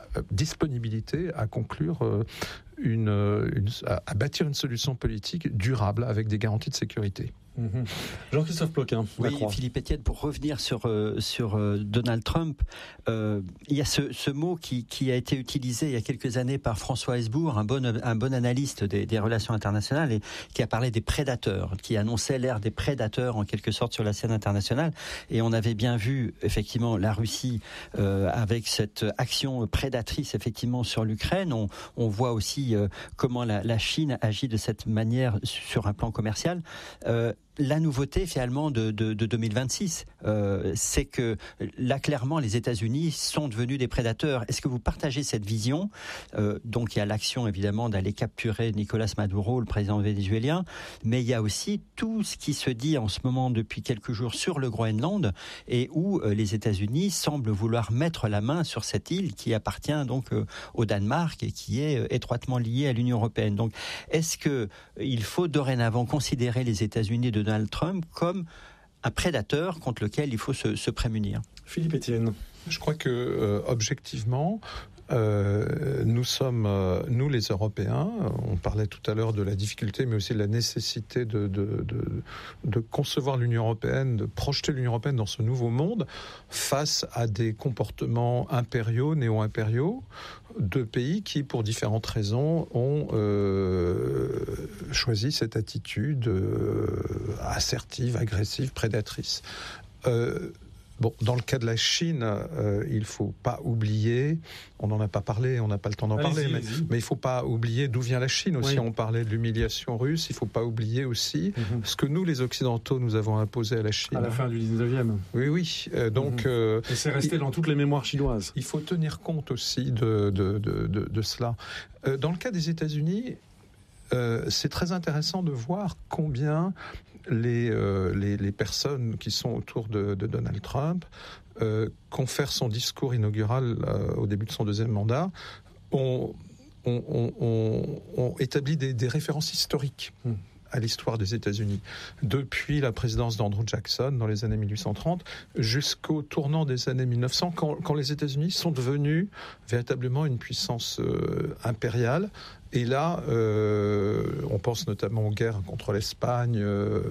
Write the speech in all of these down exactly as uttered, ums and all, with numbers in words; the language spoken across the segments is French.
disponibilité à conclure euh, une, une, à, à bâtir une solution politique durable avec des garanties de sécurité. Mmh. Jean-Christophe Ploquin. Oui, Philippe Etienne, pour revenir sur, euh, sur euh, Donald Trump, euh, il y a ce, ce mot qui, qui a été utilisé il y a quelques années par François Hesbourg, un bon, un bon analyste des, des relations internationales, et qui a parlé des prédateurs, qui annonçait l'ère des prédateurs en quelque sorte sur la scène internationale. Et on avait bien vu effectivement la Russie euh, avec cette action prédatrice effectivement sur l'Ukraine. On, on voit aussi euh, comment la, la Chine agit de cette manière sur un plan commercial. Euh, La nouveauté finalement de, de, de deux mille vingt-six, euh, c'est que là clairement les États-Unis sont devenus des prédateurs. Est-ce que vous partagez cette vision ? euh, Donc il y a l'action évidemment d'aller capturer Nicolás Maduro, le président vénézuélien, mais il y a aussi tout ce qui se dit en ce moment depuis quelques jours sur le Groenland et où euh, les États-Unis semblent vouloir mettre la main sur cette île qui appartient donc euh, au Danemark et qui est euh, étroitement liée à l'Union européenne. Donc est-ce que il faut dorénavant considérer les États-Unis de Donald Trump comme un prédateur contre lequel il faut se, se prémunir? Philippe Etienne. Je crois que euh, objectivement, euh, nous sommes, euh, nous les Européens, on parlait tout à l'heure de la difficulté, mais aussi de la nécessité de, de, de, de concevoir l'Union européenne, de projeter l'Union européenne dans ce nouveau monde face à des comportements impériaux, néo-impériaux, de pays qui, pour différentes raisons, ont euh, choisi cette attitude euh, assertive, agressive, prédatrice. Euh, Bon, dans le cas de la Chine, euh, il ne faut pas oublier, on n'en a pas parlé, on n'a pas le temps d'en allez-y, parler, mais, allez-y. mais il ne faut pas oublier d'où vient la Chine aussi. Oui. On parlait de l'humiliation russe, il ne faut pas oublier aussi mm-hmm. ce que nous, les Occidentaux, nous avons imposé à la Chine. À la fin du dix-neuvième. Oui, oui. Euh, donc, mm-hmm. euh, Et c'est resté il, dans toutes les mémoires chinoises. Il faut tenir compte aussi de, de, de, de, de cela. Euh, dans le cas des États-Unis, euh, c'est très intéressant de voir combien les, euh, les, les personnes qui sont autour de, de Donald Trump, euh, confèrent son discours inaugural euh, au début de son deuxième mandat, ont, ont, ont, ont, ont établi des, des références historiques mmh. à l'histoire des États-Unis, depuis la présidence d'Andrew Jackson dans les années mille huit cent trente jusqu'au tournant des années mille neuf cents, quand, quand les États-Unis sont devenus véritablement une puissance euh, impériale. Et là, euh, on pense notamment aux guerres contre l'Espagne euh,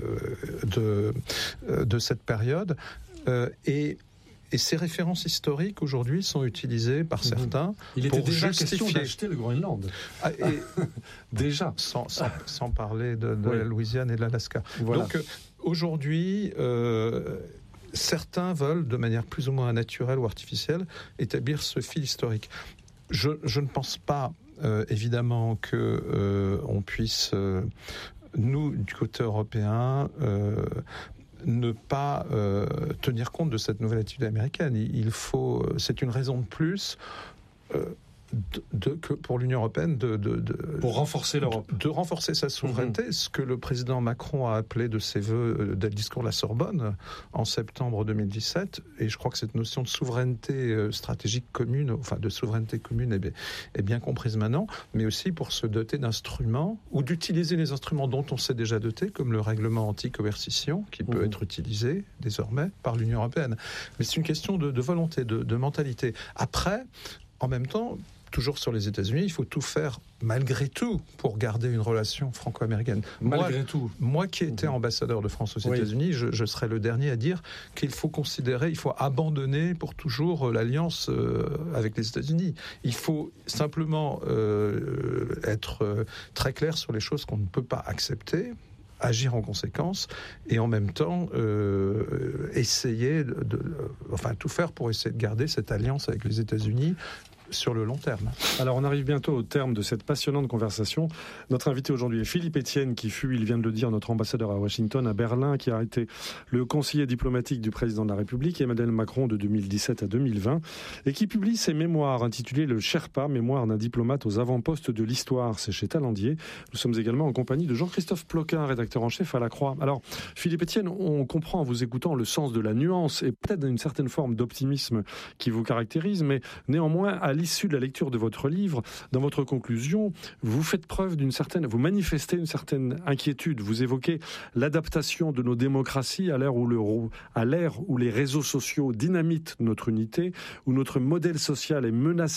de, de cette période. Euh, et, et ces références historiques, aujourd'hui, sont utilisées par mmh. certains Il était pour déjà justifier... question d'acheter le Groenland. Ah, et déjà. Sans, sans, sans parler de, de oui. la Louisiane et de l'Alaska. Voilà. Donc, euh, aujourd'hui... Euh, certains veulent, de manière plus ou moins naturelle ou artificielle, établir ce fil historique. Je, je ne pense pas, euh, évidemment, que euh, on puisse, euh, nous, du côté européen, euh, ne pas euh, tenir compte de cette nouvelle attitude américaine. Il faut, c'est une raison de plus. Euh, De, de, que pour l'Union européenne de, de, de pour renforcer l'Europe, de, de renforcer sa souveraineté, mmh. ce que le président Macron a appelé de ses voeux dès le discours de la Sorbonne en septembre deux mille dix-sept. Et je crois que cette notion de souveraineté stratégique commune, enfin de souveraineté commune, est bien, est bien comprise maintenant, mais aussi pour se doter d'instruments ou d'utiliser les instruments dont on s'est déjà doté, comme le règlement anti-coercition, qui peut mmh. être utilisé désormais par l'Union européenne. Mais c'est une question de, de volonté, de, de mentalité. Après, en même temps, toujours sur les États-Unis, il faut tout faire malgré tout pour garder une relation franco-américaine. Malgré moi, tout. Moi qui étais mmh. ambassadeur de France aux oui. États-Unis, je, je serai le dernier à dire qu'il faut considérer, il faut abandonner pour toujours l'alliance euh, avec les États-Unis. Il faut simplement euh, être euh, très clair sur les choses qu'on ne peut pas accepter, agir en conséquence et en même temps euh, essayer de, de, enfin tout faire pour essayer de garder cette alliance avec les États-Unis sur le long terme. Alors on arrive bientôt au terme de cette passionnante conversation. Notre invité aujourd'hui est Philippe Etienne, qui fut, il vient de le dire, notre ambassadeur à Washington, à Berlin, qui a été le conseiller diplomatique du président de la République, Emmanuel Macron, de deux mille dix-sept à deux mille vingt, et qui publie ses mémoires intitulées Le Sherpa, mémoire d'un diplomate aux avant-postes de l'histoire. C'est chez Talandier. Nous sommes également en compagnie de Jean-Christophe Ploquin, rédacteur en chef à La Croix. Alors, Philippe Etienne, on comprend en vous écoutant le sens de la nuance et peut-être d'une certaine forme d'optimisme qui vous caractérise, mais néanmoins, à l'issue de la lecture de votre livre, dans votre conclusion, vous faites preuve d'une certaine, vous manifestez une certaine inquiétude. Vous évoquez l'adaptation de nos démocraties à l'ère où, le, à l'ère où les réseaux sociaux dynamitent notre unité, où notre modèle social est menacé